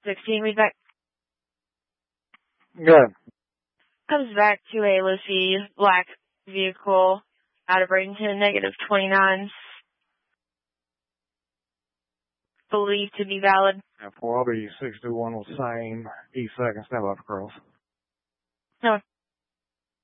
16, read back. Good. Comes back to a Lucy black vehicle out of Bradenton, negative 29. Believed to be valid. And for I'll be 621 with same, East 2nd, stand by for cross. No.